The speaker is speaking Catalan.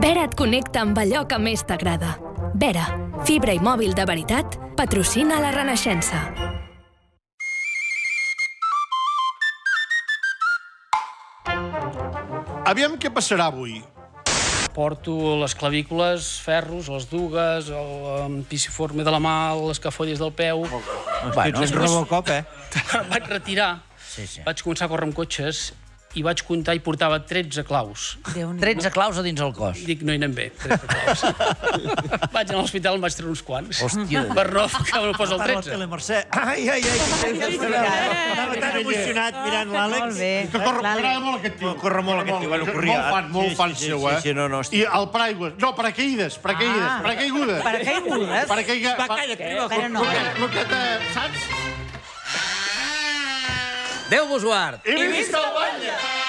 Vera et connecta amb allò que més t'agrada. Vera, fibra i mòbil de veritat, patrocina la Renaixença. Aviam què passarà avui. Porto les clavícules, ferros, les dugues, el pisiforme de la mà, les escafolles del peu... Bueno, és Robocop, eh? Vaig retirar, vaig començar a córrer amb cotxes i vaig comptar i portava 13 claus. 13 claus a dins el cos. Dic, no hi anem bé, 13 claus. Vaig anar a l'hospital, em vaig treure uns quants. Hòstia. Per no que no posa el 13. Mercè. Ai. Estava tan emocionat mirant l'Àlex. Molt bé. Que m'agrada molt aquest tio. Corre molt aquest tio. Bueno, corria. Molt fan seu, eh? Sí, no, I el paraigües. No, paracaigudes. Paracaigudes. Paracaigudes? Va, calla, que no. Però no. Loqueta, saps? Déu vos guard! I visca la guanya!